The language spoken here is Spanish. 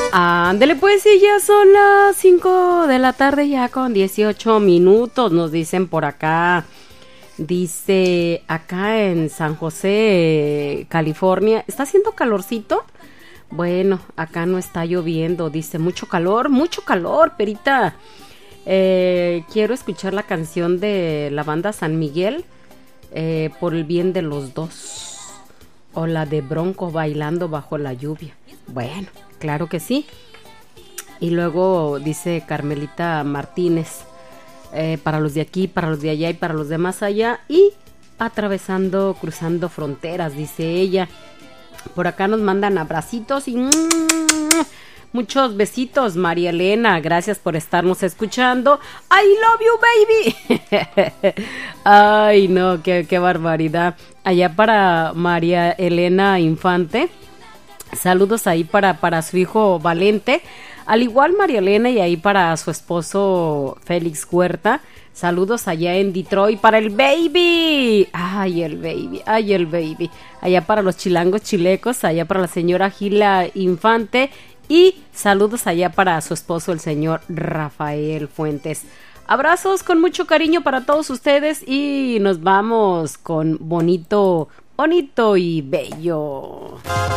Ándele pues, sí, ya son las 5 de la tarde ya con 18 minutos, nos dicen por acá. Dice, acá en San José, California, ¿está haciendo calorcito? Bueno, acá no está lloviendo, dice, mucho calor, Perita. Quiero escuchar la canción de la banda San Miguel, por el bien de los dos. O la de Bronco bailando bajo la lluvia. Bueno, claro que sí. Y luego dice Carmelita Martínez, para los de aquí, para los de allá y para los de más allá. Y atravesando, cruzando fronteras, dice ella. Por acá nos mandan abracitos y muchos besitos, María Elena. Gracias por estarnos escuchando. I love you, baby. Ay, no, qué barbaridad. Allá para María Elena Infante. Saludos ahí para su hijo Valente. Al igual María Elena, y ahí para su esposo Félix Huerta. Saludos allá en Detroit para el baby. Ay, el baby. Allá para los chilangos chilecos, allá para la señora Gila Infante. Y saludos allá para su esposo, el señor Rafael Fuentes. Abrazos con mucho cariño para todos ustedes y nos vamos con bonito y bello.